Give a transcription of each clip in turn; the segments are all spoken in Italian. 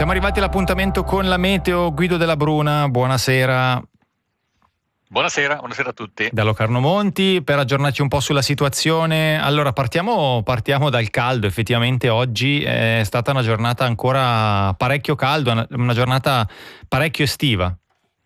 Siamo arrivati all'appuntamento con la meteo. Guido Della Bruna, buonasera. Buonasera a tutti. Da Locarno Monti, per aggiornarci un po' sulla situazione. Allora, partiamo dal caldo. Effettivamente oggi è stata una giornata ancora parecchio calda, una giornata parecchio estiva.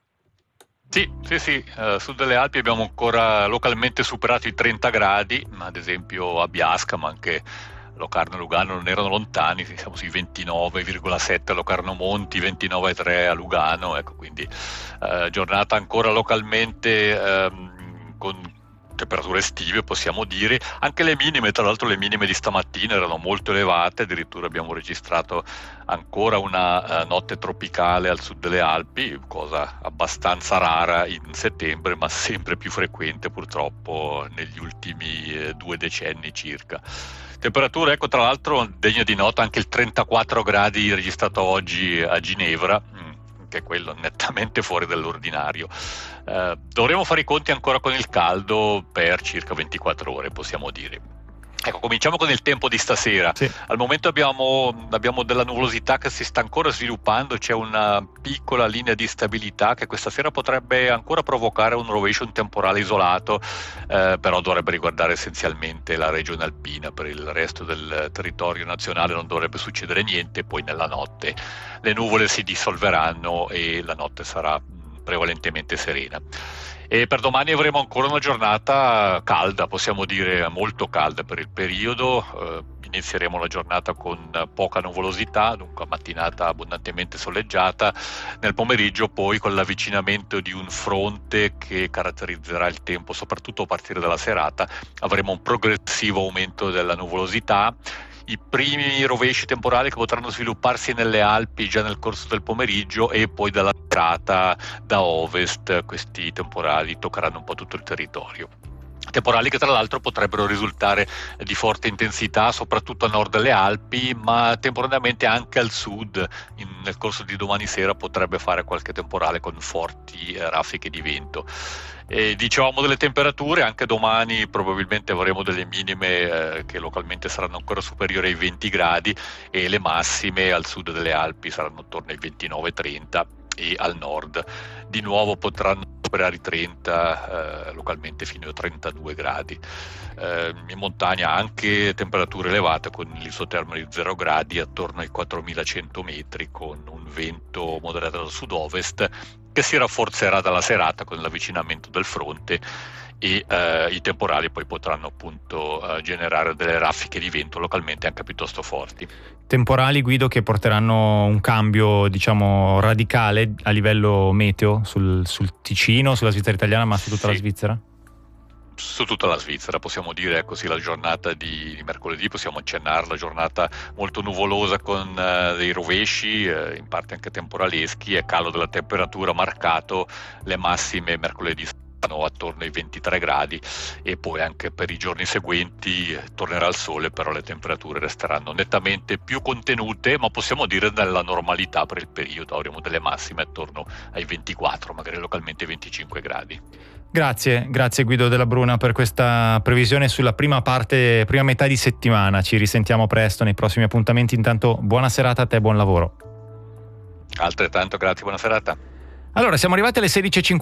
Sì, sud delle Alpi abbiamo ancora localmente superato i 30 gradi, ad esempio a Biasca, ma anche Locarno e Lugano non erano lontani, siamo sui 29,7 a Locarno Monti, 29,3 a Lugano, ecco, quindi giornata ancora localmente con temperature estive, possiamo dire. Anche le minime, tra l'altro le minime di stamattina erano molto elevate, addirittura abbiamo registrato ancora una notte tropicale al sud delle Alpi, cosa abbastanza rara in settembre, ma sempre più frequente purtroppo negli ultimi 2 decenni circa. Temperatura, ecco, tra l'altro degna di nota anche il 34 gradi registrato oggi a Ginevra, che è quello nettamente fuori dall'ordinario. Dovremo fare i conti ancora con il caldo per circa 24 ore, possiamo dire. Ecco, cominciamo con il tempo di stasera. Sì. Al momento abbiamo della nuvolosità che si sta ancora sviluppando, c'è una piccola linea di stabilità che questa sera potrebbe ancora provocare un rovescio temporale isolato, però dovrebbe riguardare essenzialmente la regione alpina. Per il resto del territorio nazionale non dovrebbe succedere niente, poi nella notte le nuvole si dissolveranno e la notte sarà prevalentemente serena. E per domani avremo ancora una giornata calda, possiamo dire molto calda per il periodo. Inizieremo la giornata con poca nuvolosità, dunque mattinata abbondantemente soleggiata. Nel pomeriggio poi con l'avvicinamento di un fronte che caratterizzerà il tempo, soprattutto a partire dalla serata, avremo un progressivo aumento della nuvolosità. I primi rovesci temporali che potranno svilupparsi nelle Alpi già nel corso del pomeriggio, e poi dalla serata da ovest questi temporali toccheranno un po' tutto il territorio. Temporali che tra l'altro potrebbero risultare di forte intensità soprattutto a nord delle Alpi, ma temporaneamente anche al sud. Nel corso di domani sera potrebbe fare qualche temporale con forti raffiche di vento. E dicevamo delle temperature, anche domani probabilmente avremo delle minime che localmente saranno ancora superiori ai 20 gradi, e le massime al sud delle Alpi saranno attorno ai 29-30, e al nord di nuovo potranno superare i 30, localmente fino a 32 gradi. In montagna anche temperature elevate con l'isotermo di 0 gradi attorno ai 4100 metri, con un vento moderato dal sud-ovest che si rafforzerà dalla serata con l'avvicinamento del fronte, e i temporali poi potranno appunto generare delle raffiche di vento localmente anche piuttosto forti. Temporali, Guido, che porteranno un cambio, diciamo, radicale a livello meteo sul Ticino, sulla Svizzera italiana, ma su tutta la Svizzera? Su tutta la Svizzera, possiamo dire così. La giornata di mercoledì possiamo accennarla, giornata molto nuvolosa con dei rovesci, in parte anche temporaleschi, e calo della temperatura marcato. Le massime mercoledì saranno attorno ai 23 gradi, e poi anche per i giorni seguenti tornerà il sole, però le temperature resteranno nettamente più contenute, ma possiamo dire nella normalità per il periodo. Avremo delle massime attorno ai 24, magari localmente 25 gradi. Grazie Guido Della Bruna per questa previsione sulla prima metà di settimana. Ci risentiamo presto nei prossimi appuntamenti. Intanto buona serata a te, buon lavoro. Altrettanto, grazie, buona serata. Allora, siamo arrivati alle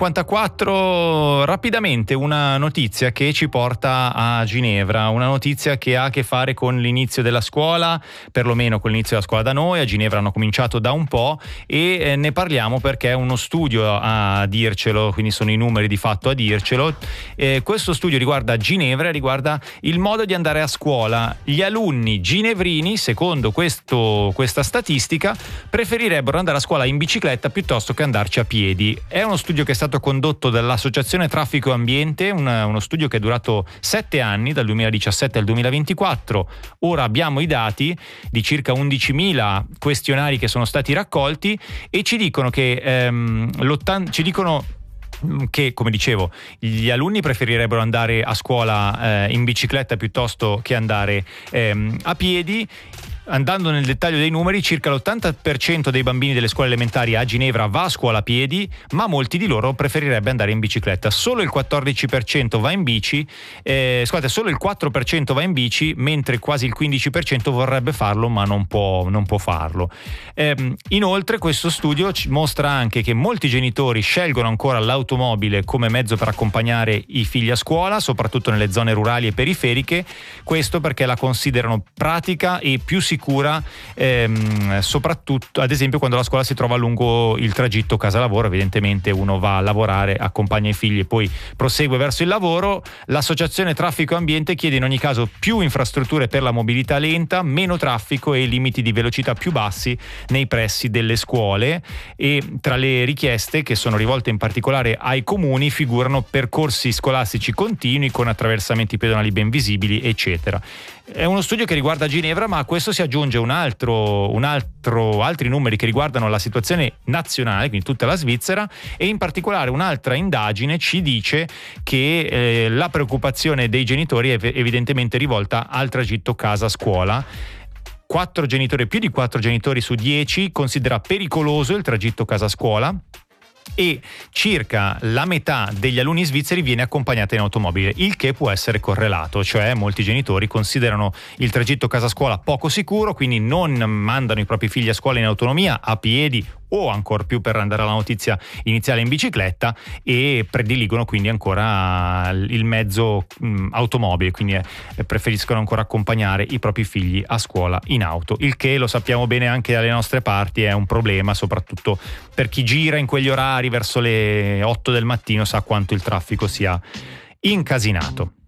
16:54, rapidamente una notizia che ci porta a Ginevra, una notizia che ha a che fare con l'inizio della scuola, perlomeno con l'inizio della scuola da noi. A Ginevra hanno cominciato da un po', e ne parliamo perché è uno studio a dircelo, quindi sono i numeri di fatto a dircelo. Questo studio riguarda Ginevra, riguarda il modo di andare a scuola. Gli alunni ginevrini, secondo questa statistica, preferirebbero andare a scuola in bicicletta piuttosto che andarci a piedi. È uno studio che è stato condotto dall'Associazione Traffico e Ambiente, uno studio che è durato 7 anni, dal 2017 al 2024. Ora abbiamo i dati di circa 11.000 questionari che sono stati raccolti, e ci dicono che come dicevo, gli alunni preferirebbero andare a scuola in bicicletta piuttosto che andare a piedi. Andando nel dettaglio dei numeri, circa l'80% dei bambini delle scuole elementari a Ginevra va a scuola a piedi, ma molti di loro preferirebbe andare in bicicletta. Solo il 14% va in bici, solo il 4% va in bici, mentre quasi il 15% vorrebbe farlo ma non può farlo. Inoltre questo studio mostra anche che molti genitori scelgono ancora l'automobile come mezzo per accompagnare i figli a scuola, soprattutto nelle zone rurali e periferiche, questo perché la considerano pratica e più sicura, soprattutto ad esempio quando la scuola si trova lungo il tragitto casa-lavoro. Evidentemente uno va a lavorare, accompagna i figli e poi prosegue verso il lavoro. L'associazione Traffico e Ambiente chiede in ogni caso più infrastrutture per la mobilità lenta, meno traffico e limiti di velocità più bassi nei pressi delle scuole, e tra le richieste, che sono rivolte in particolare ai comuni, figurano percorsi scolastici continui con attraversamenti pedonali ben visibili, eccetera. È uno studio che riguarda Ginevra, ma a questo si aggiunge altri numeri che riguardano la situazione nazionale, quindi tutta la Svizzera, e in particolare un'altra indagine ci dice che la preoccupazione dei genitori è evidentemente rivolta al tragitto casa-scuola. Più di 4 genitori su 10 considera pericoloso il tragitto casa-scuola, e circa la metà degli alunni svizzeri viene accompagnata in automobile, il che può essere correlato, cioè molti genitori considerano il tragitto casa-scuola poco sicuro, quindi non mandano i propri figli a scuola in autonomia, a piedi o ancor più, per andare alla notizia iniziale, in bicicletta, e prediligono quindi ancora il mezzo automobile, quindi preferiscono ancora accompagnare i propri figli a scuola in auto, il che, lo sappiamo bene anche dalle nostre parti, è un problema soprattutto per chi gira in quegli orari verso le 8 del mattino, sa quanto il traffico sia incasinato.